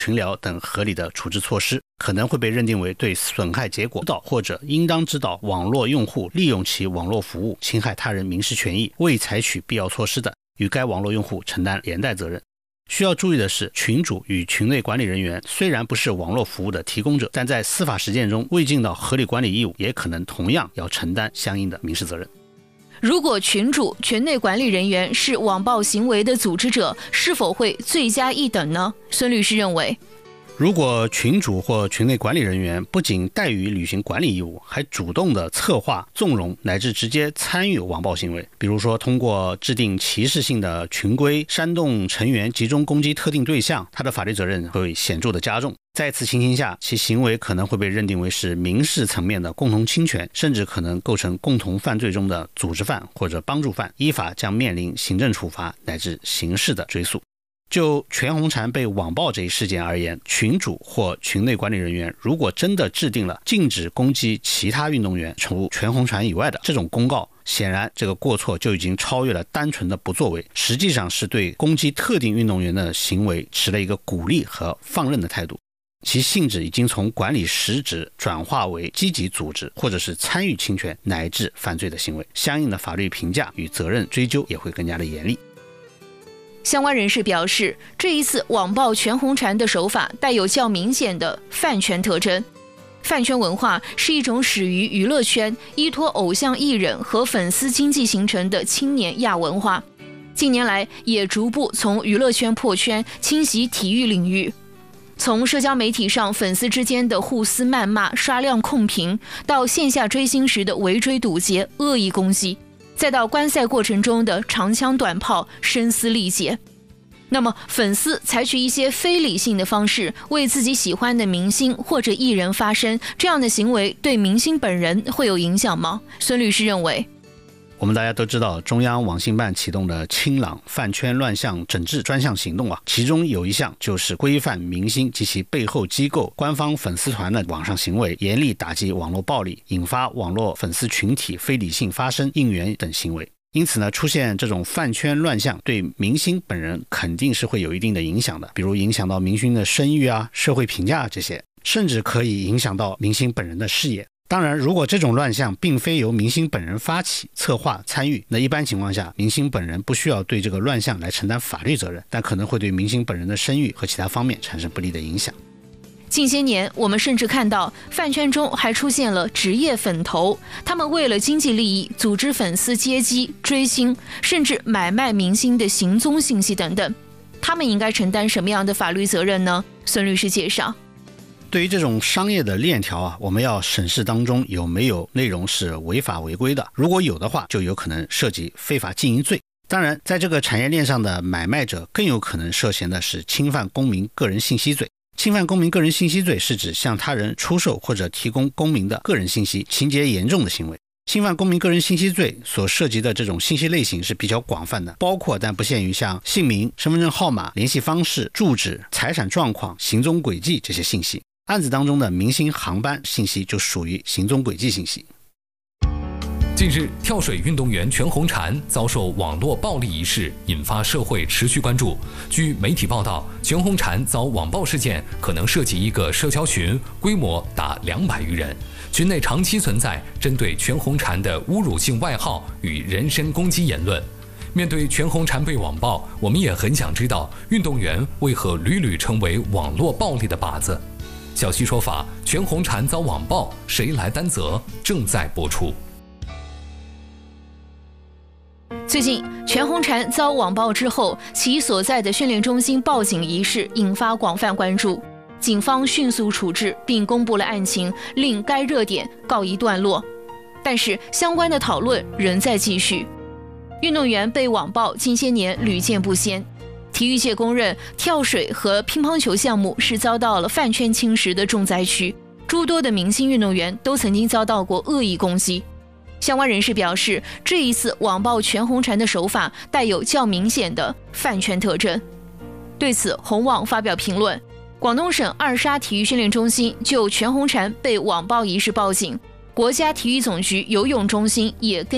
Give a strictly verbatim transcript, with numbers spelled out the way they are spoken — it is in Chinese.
群聊等合理的处置措施，可能会被认定为对损害结果知道或者应当知道网络用户利用其网络服务侵害他人民事权益，未采取必要措施的，与该网络用户承担连带责任。需要注意的是，群主与群内管理人员虽然不是网络服务的提供者，但在司法实践中未尽到合理管理义务，也可能同样要承担相应的民事责任。 如果群主、群内管理人员是网暴行为的组织者，是否会罪加一等呢？孙律师认为， 如果群主或群内管理人员不仅怠于履行管理义务，还主动的策划、纵容乃至直接参与网暴行为，比如说通过制定歧视性的群规、煽动成员集中攻击特定对象，他的法律责任会显著的加重。在此情形下，其行为可能会被认定为是民事层面的共同侵权，甚至可能构成共同犯罪中的组织犯或者帮助犯，依法将面临行政处罚乃至刑事的追诉。就全红婵被网暴这一事件而言，群主或群内管理人员如果真的制定了禁止攻击其他运动员除全红婵以外的这种公告，显然这个过错就已经超越了单纯的不作为，实际上是对攻击特定运动员的行为持了一个鼓励和放任的态度，其性质已经从管理实质转化为积极组织或者是参与侵权乃至犯罪的行为，相应的法律评价与责任追究也会更加的严厉。 相关人士表示，这一次网暴全红婵的手法带有较明显的饭圈特征。饭圈文化是一种始于娱乐圈，依托偶像艺人和粉丝经济形成的青年亚文化，近年来也逐步从娱乐圈破圈，侵袭体育领域。从社交媒体上粉丝之间的互撕谩骂、刷量控评，到线下追星时的围追堵截、恶意攻击，再到观赛过程中的长枪短炮、声嘶力竭。那么粉丝采取一些非理性的方式为自己喜欢的明星或者艺人发声，这样的行为对明星本人会有影响吗？孙律师认为， 我们大家都知道，中央网信办启动的清朗饭圈乱象整治专项行动啊，其中有一项就是规范明星及其背后机构、官方粉丝团的网上行为，严厉打击网络暴力、引发网络粉丝群体非理性发声、应援等行为。因此呢，出现这种饭圈乱象对明星本人肯定是会有一定的影响的，比如影响到明星的声誉啊、社会评价这些，甚至可以影响到明星本人的事业。当然，如果这种乱象并非由明星本人发起、策划、参与，那一般情况下，明星本人不需要对这个乱象来承担法律责任，但可能会对明星本人的声誉和其他方面产生不利的影响。 近些年，我们甚至看到饭圈中还出现了职业粉头，他们为了经济利益，组织粉丝接机、追星，甚至买卖明星的行踪信息等等。他们应该承担什么样的法律责任呢？孙律师介绍， 对于这种商业的链条啊，我们要审视当中有没有内容是违法违规的，如果有的话，就有可能涉及非法经营罪。当然，在这个产业链上的买卖者更有可能涉嫌的是侵犯公民个人信息罪。侵犯公民个人信息罪是指向他人出售或者提供公民的个人信息，情节严重的行为。侵犯公民个人信息罪所涉及的这种信息类型是比较广泛的，包括但不限于像姓名、身份证号码、联系方式、住址、财产状况、行踪轨迹这些信息。案子当中的明星航班信息就属于行踪轨迹信息。 近日，跳水运动员全红婵遭受网络暴力一事引发社会持续关注。据媒体报道，全红婵遭网暴事件可能涉及一个社交群，规模达两百余人，群内长期存在针对全红婵的侮辱性外号与人身攻击言论。面对全红婵被网暴，我们也很想知道运动员为何屡屡成为网络暴力的靶子。小溪说法，全红婵遭网暴，谁来担责？正在播出。 最近，全红婵遭网暴之后，其所在的训练中心报警一事引发广泛关注。警方迅速处置并公布了案情，令该热点告一段落。但是，相关的讨论仍在继续。运动员被网暴近些年屡见不鲜，体育界公认跳水和乒乓球项目是遭到了饭圈侵蚀的重灾区，诸多的明星运动员都曾经遭到过恶意攻击。相关人士表示，这一次网暴全红婵的手法带有较明显的饭圈特征。对此，红网发表评论，广东省二沙体育训练中心就全红婵被网暴一事报警，国家体育总局游泳中心也跟